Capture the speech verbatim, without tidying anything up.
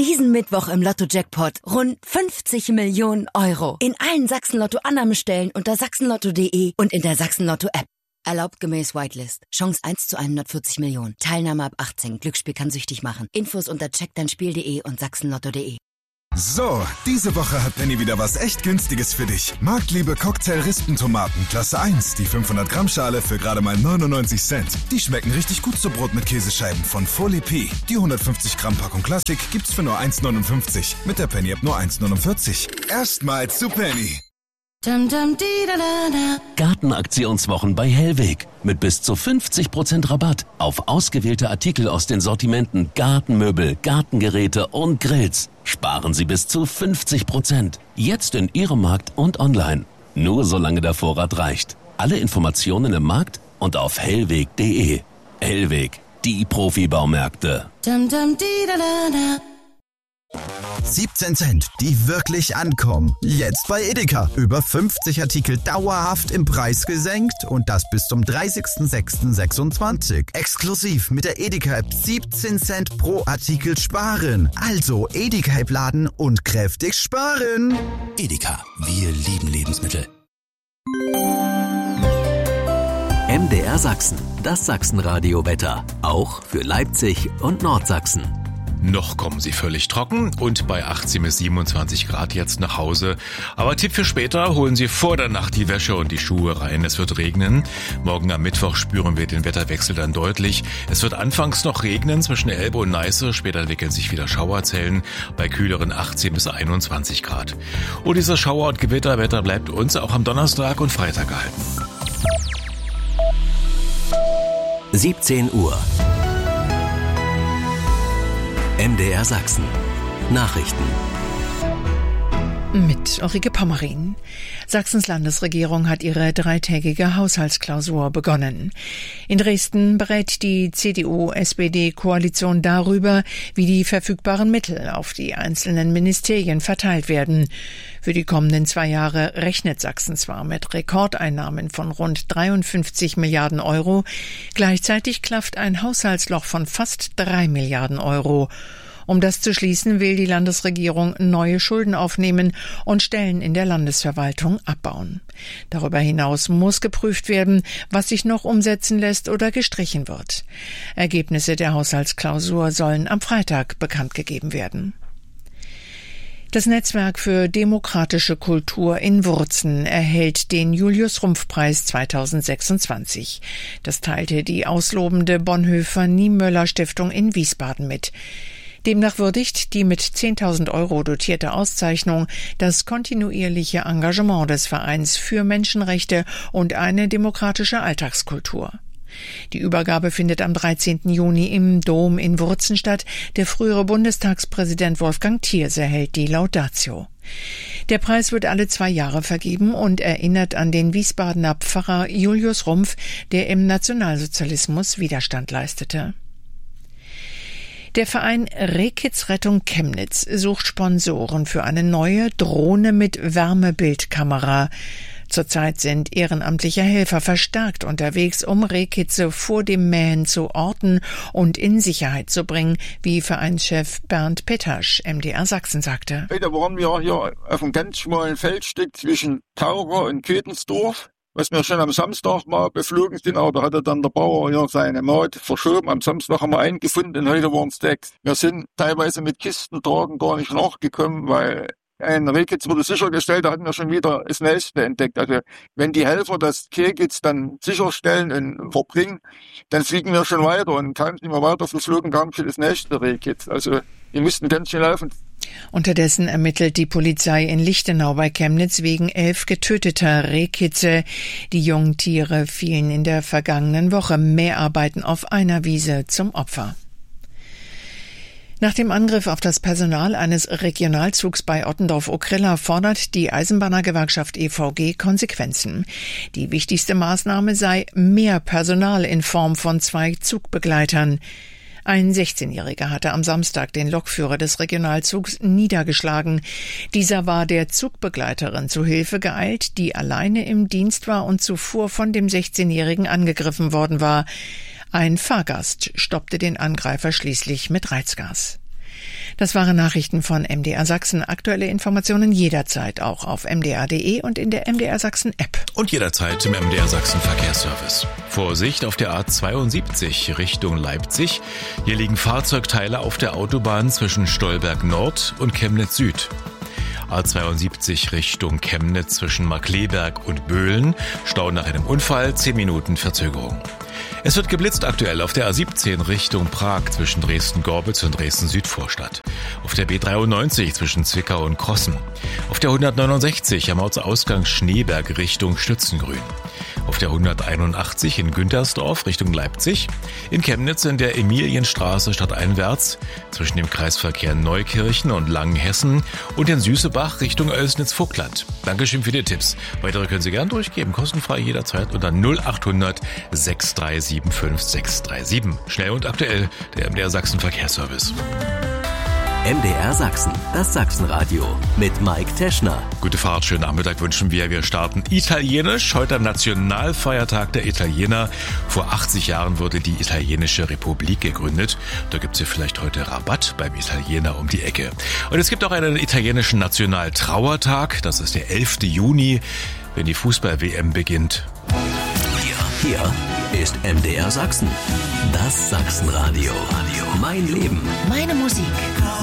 Diesen Mittwoch im Lotto-Jackpot rund fünfzig Millionen Euro. In allen Sachsen-Lotto-Annahmestellen unter sachsenlotto punkt de und in der Sachsen-Lotto-App. Erlaubt gemäß Whitelist. Chance eins zu hundertvierzig Millionen. Teilnahme ab achtzehn. Glücksspiel kann süchtig machen. Infos unter check dein spiel punkt de und sachsenlotto punkt de. So, diese Woche hat Penny wieder was echt Günstiges für dich. Marktliebe Cocktail-Rispentomaten, Klasse eins, die fünfhundert Gramm Schale für gerade mal neunundneunzig Cent. Die schmecken richtig gut zu Brot mit Käsescheiben von Folie P. Die hundertfünfzig Gramm Packung Klassik gibt's für nur eins neunundfünfzig. Mit der Penny-App nur eins neunundvierzig. Erstmal zu Penny. Gartenaktionswochen bei Hellweg. Mit bis zu fünfzig Prozent Rabatt auf ausgewählte Artikel aus den Sortimenten Gartenmöbel, Gartengeräte und Grills. Sparen Sie bis zu fünfzig Prozent. Jetzt in Ihrem Markt und online. Nur solange der Vorrat reicht. Alle Informationen im Markt und auf hellweg punkt de. Hellweg, die Profi-Baumärkte. siebzehn Cent, die wirklich ankommen. Jetzt bei Edeka. Über fünfzig Artikel dauerhaft im Preis gesenkt und das bis zum dreißigsten sechsten sechsundzwanzig. Exklusiv mit der Edeka-App siebzehn Cent pro Artikel sparen. Also Edeka-App laden und kräftig sparen. Edeka, wir lieben Lebensmittel. M D R Sachsen, das Sachsenradio-Wetter. Auch für Leipzig und Nordsachsen. Noch kommen sie völlig trocken und bei achtzehn bis siebenundzwanzig Grad jetzt nach Hause. Aber Tipp für später, holen Sie vor der Nacht die Wäsche und die Schuhe rein. Es wird regnen. Morgen am Mittwoch spüren wir den Wetterwechsel dann deutlich. Es wird anfangs noch regnen zwischen Elbe und Neiße. Später entwickeln sich wieder Schauerzellen bei kühleren achtzehn bis einundzwanzig Grad. Und dieses Schauer- und Gewitterwetter bleibt uns auch am Donnerstag und Freitag erhalten. siebzehn Uhr. M D R Sachsen. Nachrichten. Mit Ulrike Pommerin. Sachsens Landesregierung hat ihre dreitägige Haushaltsklausur begonnen. In Dresden berät die C D U-S P D-Koalition darüber, wie die verfügbaren Mittel auf die einzelnen Ministerien verteilt werden. Für die kommenden zwei Jahre rechnet Sachsen zwar mit Rekordeinnahmen von rund dreiundfünfzig Milliarden Euro, gleichzeitig klafft ein Haushaltsloch von fast drei Milliarden Euro. Um das zu schließen, will die Landesregierung neue Schulden aufnehmen und Stellen in der Landesverwaltung abbauen. Darüber hinaus muss geprüft werden, was sich noch umsetzen lässt oder gestrichen wird. Ergebnisse der Haushaltsklausur sollen am Freitag bekannt gegeben werden. Das Netzwerk für demokratische Kultur in Wurzen erhält den Julius-Rumpf-Preis zweitausendsechsundzwanzig. Das teilte die auslobende Bonhoeffer-Niemöller-Stiftung in Wiesbaden mit. Demnach würdigt die mit zehntausend Euro dotierte Auszeichnung das kontinuierliche Engagement des Vereins für Menschenrechte und eine demokratische Alltagskultur. Die Übergabe findet am dreizehnten Juni im Dom in Wurzen statt. Der frühere Bundestagspräsident Wolfgang Thierse hält die Laudatio. Der Preis wird alle zwei Jahre vergeben und erinnert an den Wiesbadener Pfarrer Julius Rumpf, der im Nationalsozialismus Widerstand leistete. Der Verein Rehkitz Rettung Chemnitz sucht Sponsoren für eine neue Drohne mit Wärmebildkamera. Zurzeit sind ehrenamtliche Helfer verstärkt unterwegs, um Rehkitze vor dem Mähen zu orten und in Sicherheit zu bringen, wie Vereinschef Bernd Pettasch M D R Sachsen sagte. Da waren wir hier auf einem ganz schmalen Feldstück zwischen Taucher und Köthensdorf, was wir schon am Samstag mal beflogen sind, aber da hatte dann der Bauer hier seine Maut verschoben. Am Samstag haben wir einen gefunden und heute waren es sechs. Wir sind teilweise mit Kistentragen gar nicht nachgekommen, weil ein Rehkitz wurde sichergestellt, da hatten wir schon wieder das Nächste entdeckt. Also wenn die Helfer das Rehkitz dann sicherstellen und verbringen, dann fliegen wir schon weiter und kaum sind wir weiter geflogen, kam schon das nächste Rehkitz. Also wir mussten ganz schnell laufen. Unterdessen ermittelt die Polizei in Lichtenau bei Chemnitz wegen elf getöteter Rehkitze. Die Jungtiere fielen in der vergangenen Woche Mäharbeiten auf einer Wiese zum Opfer. Nach dem Angriff auf das Personal eines Regionalzugs bei Ottendorf-Okrilla fordert die Eisenbahnergewerkschaft E V G Konsequenzen. Die wichtigste Maßnahme sei mehr Personal in Form von zwei Zugbegleitern. Ein sechzehnjähriger hatte am Samstag den Lokführer des Regionalzugs niedergeschlagen. Dieser war der Zugbegleiterin zu Hilfe geeilt, die alleine im Dienst war und zuvor von dem sechzehnjährigen angegriffen worden war. Ein Fahrgast stoppte den Angreifer schließlich mit Reizgas. Das waren Nachrichten von M D R Sachsen. Aktuelle Informationen jederzeit auch auf m d r punkt d e und in der M D R Sachsen App. Und jederzeit im M D R Sachsen Verkehrsservice. Vorsicht auf der A zweiundsiebzig Richtung Leipzig. Hier liegen Fahrzeugteile auf der Autobahn zwischen Stolberg Nord und Chemnitz Süd. A zweiundsiebzig Richtung Chemnitz zwischen Markkleeberg und Böhlen. Stau nach einem Unfall, zehn Minuten Verzögerung. Es wird geblitzt aktuell auf der A siebzehn Richtung Prag zwischen Dresden-Gorbitz und Dresden-Südvorstadt. Auf der B dreiundneunzig zwischen Zwickau und Krossen. Auf der hundertneunundsechzig am Ortsausgang Schneeberg Richtung Stützengrün. Auf der hunderteinundachtzig in Güntersdorf Richtung Leipzig. In Chemnitz in der Emilienstraße stadteinwärts zwischen dem Kreisverkehr Neukirchen und Langenhessen und in Süßebach Richtung Oelsnitz-Vogtland. Dankeschön für die Tipps. Weitere können Sie gern durchgeben, kostenfrei jederzeit unter null achthundert sechs drei sieben fünf sechs drei sieben. Schnell und aktuell, der M D R Sachsen Verkehrsservice. M D R Sachsen, das Sachsenradio mit Mike Teschner. Gute Fahrt, schönen Nachmittag wünschen wir. Wir starten italienisch, heute am Nationalfeiertag der Italiener. Vor achtzig Jahren wurde die Italienische Republik gegründet. Da gibt's ja vielleicht heute Rabatt beim Italiener um die Ecke. Und es gibt auch einen italienischen Nationaltrauertag, das ist der elfte Juni, wenn die Fußball-W M beginnt. Hier, hier ist M D R Sachsen, das Sachsenradio. Mein Leben, Meine Musik.